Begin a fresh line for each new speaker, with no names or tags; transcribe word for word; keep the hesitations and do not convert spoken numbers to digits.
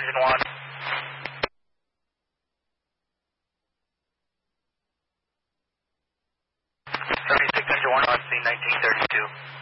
engine one. thirty-six engine one on C nineteen thirty-two.